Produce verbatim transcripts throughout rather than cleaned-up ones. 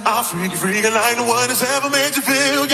I'll freak you, freak you like the one that's ever made you feel,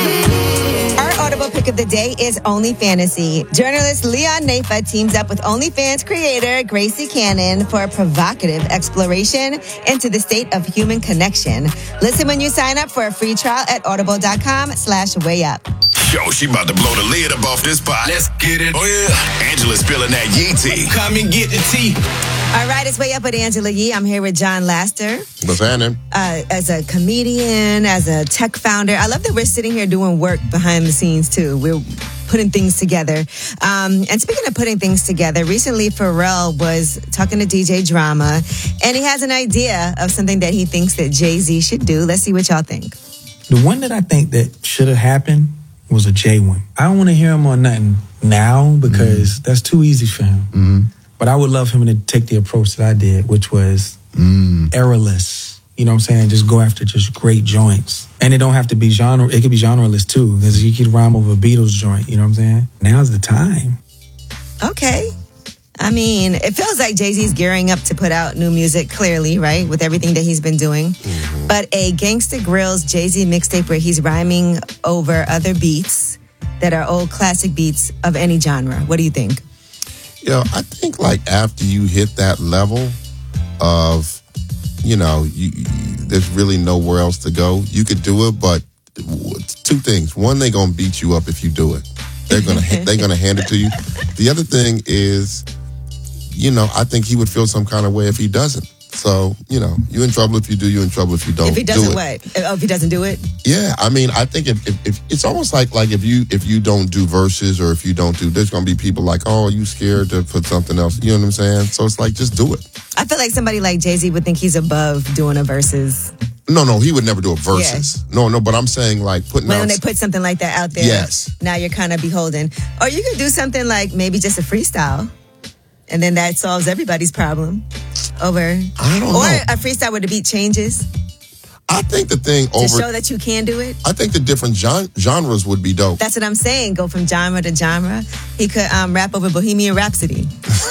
yeah. Our Audible pick of the day is Only Fantasy. Journalist Leon Nafa teams up with OnlyFans creator Gracie Cannon for a provocative exploration into the state of human connection. Listen when you sign up for a free trial at audible.com slash way up. Yo, she about to blow the lid up off this pot. Let's get it. Oh, yeah. Angela's spilling that Yee tea. Come and get the tea. All right, it's Way Up with Angela Yee. I'm here with John Laster. What's happening? Uh, as a comedian, as a tech founder. I love that we're sitting here doing work behind the scenes, too. We're putting things together. Um, and speaking of putting things together, recently Pharrell was talking to D J Drama, and he has an idea of something that he thinks that Jay-Z should do. Let's see what y'all think. The one that I think that should have happened was a Jay one. I don't want to hear him on nothing now because mm. that's too easy for him. Mm-hmm. But I would love him to take the approach that I did, which was mm. errorless. You know what I'm saying? Just go after just great joints. And it don't have to be genre. It could be genreless too, because you could rhyme over a Beatles joint. You know what I'm saying? Now's the time. Okay. I mean, it feels like Jay-Z's gearing up to put out new music, clearly, right? With everything that he's been doing. Mm-hmm. But a Gangsta Grillz Jay-Z mixtape where he's rhyming over other beats that are old classic beats of any genre. What do you think? You know, I think like after you hit that level of, you know, you, you, there's really nowhere else to go. You could do it, but two things. One, they're going to beat you up if you do it. They're going to they're going to hand it to you. The other thing is, you know, I think he would feel some kind of way if he doesn't. So, you know, you're in trouble if you do, you're in trouble if you don't. If he doesn't do what? Oh, if he doesn't do it? Yeah, I mean, I think if, if, if it's almost like like if you if you don't do verses or if you don't do, there's going to be people like, oh, are you scared to put something else? You know what I'm saying? So it's like, just do it. I feel like somebody like Jay-Z would think he's above doing a verses. No, no, he would never do a verses. Yeah. No, no, but I'm saying like putting when out... When they put something like that out there, yes. Now you're kind of beholden. Or you could do something like maybe just a freestyle. And then that solves everybody's problem. Over. I don't or know. Or a freestyle where the beat changes. I think the thing over... To show that you can do it. I think the different gen- genres would be dope. That's what I'm saying. Go from genre to genre. He could um, rap over Bohemian Rhapsody.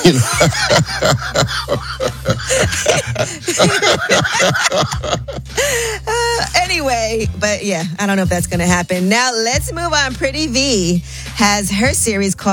uh, anyway, but yeah, I don't know if that's going to happen. Now let's move on. Pretty V has her series called